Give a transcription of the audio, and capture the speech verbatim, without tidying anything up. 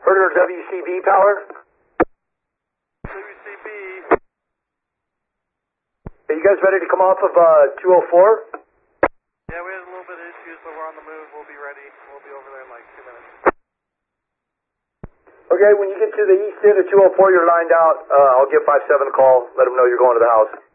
Herder W C B power. W C B. Are you guys ready to come off of uh, two oh four? Yeah, we had a little bit of issues, but we're on the move. We'll be ready. We'll be over there in like two minutes. Okay, when you get to the east end of two oh four, you're lined out. Uh, I'll give five seven a call. Let them know you're going to the house.